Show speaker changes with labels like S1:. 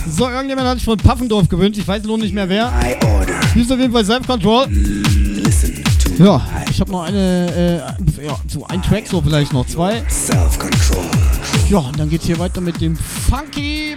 S1: So, irgendjemand hat sich von Paffendorf gewünscht. Ich weiß noch nicht mehr wer. Hier ist auf jeden Fall Self-Control. Ja, ich habe noch so ein Track, so vielleicht noch zwei. Ja, und dann geht's hier weiter mit dem Funky